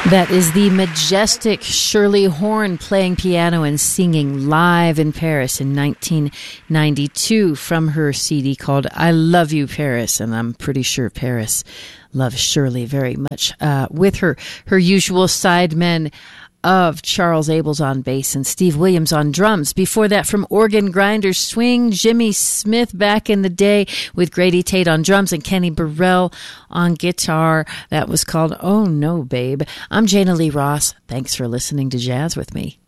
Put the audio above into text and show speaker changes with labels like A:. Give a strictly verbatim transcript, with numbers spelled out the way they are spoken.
A: That is the majestic Shirley Horn playing piano and singing live in Paris in nineteen ninety-two from her C D called I Love You, Paris. And I'm pretty sure Paris loves Shirley very much. Uh, with her, her usual sidemen of Charles Abels on bass and Steve Williams on drums. Before that, from Organ Grinder Swing, Jimmy Smith back in the day with Grady Tate on drums and Kenny Burrell on guitar. That was called Oh No, Babe. I'm Jana Lee Ross. Thanks for listening to Jazz with me.